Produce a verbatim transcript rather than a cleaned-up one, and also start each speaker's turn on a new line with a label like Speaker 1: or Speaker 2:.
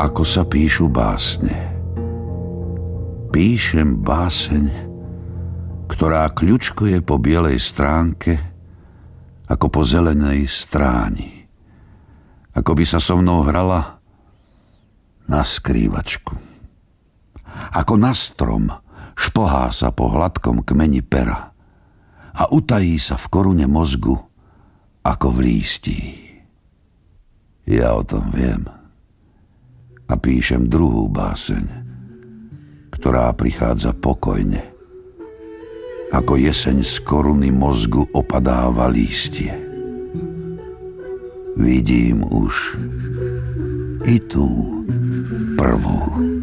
Speaker 1: ako sa píšu básne. Píšem báseň, ktorá kľučkuje po bielej stránke, ako po zelenej stráni. Ako by sa so mnou hrala na skrývačku. Ako na strom šplhá sa po hladkom kmeni pera a utají sa v korune mozgu ako v lístí. Ja o tom viem a píšem druhú báseň, ktorá prichádza pokojne. Ako jeseň z koruny mozgu opadáva lístie. Vidím už i tú prvú.